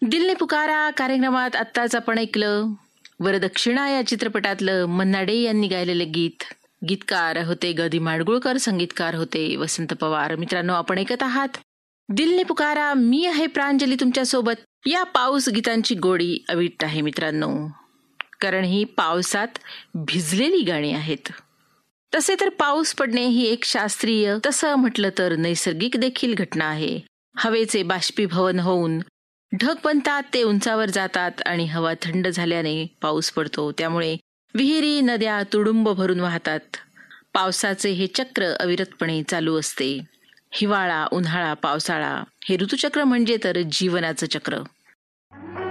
दिल ने पुकारा कार्यक्रमात आत्ताच आपण ऐकलं वरदक्षिणा या चित्रपटातलं मन्ना डे यांनी गायलेले गीत. गीतकार होते ग दी माडगुळकर, संगीतकार होते वसंत पवार. मित्रांनो, आपण ऐकत आहात दिल ने पुकारा. मी आहे प्रांजली तुमच्या सोबत. या पाऊस गीतांची गोडी अवीट आहे मित्रांनो, कारण ही पावसात भिजलेली गाणी आहेत. तसे तर पाऊस पडणे ही एक शास्त्रीय, तसं म्हटलं तर नैसर्गिक देखील घटना आहे. हवेचे बाष्पीभवन होऊन ढग बनतात, ते उंचावर जातात आणि हवा थंड झाल्याने पाऊस पडतो. त्यामुळे विहिरी, नद्या तुडुंब भरून वाहतात. पावसाचे हे चक्र अविरतपणे चालू असते. हिवाळा, उन्हाळा, पावसाळा हे ऋतुचक्र म्हणजे तर जीवनाचं चक्र.